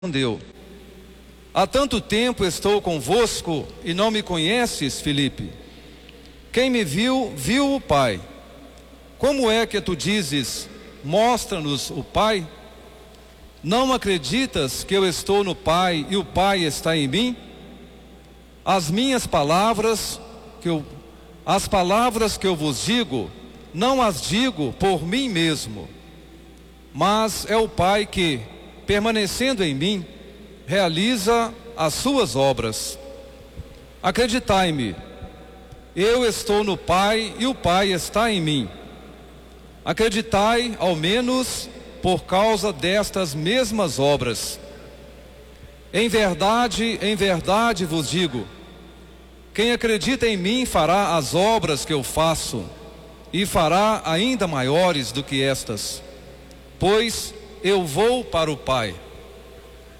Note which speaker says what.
Speaker 1: Respondeu: há tanto tempo estou convosco e não me conheces, Filipe? Quem me viu, viu o Pai. Como é que tu dizes: mostra-nos o Pai? Não acreditas que eu estou no Pai e o Pai está em mim? As palavras que eu vos digo, não as digo por mim mesmo, mas é o Pai que, permanecendo em mim, realiza as suas obras. Acreditai-me, eu estou no Pai e o Pai está em mim. Acreditai, ao menos, por causa destas mesmas obras. Em verdade vos digo, quem acredita em mim fará as obras que eu faço, e fará ainda maiores do que estas, pois eu vou para o Pai.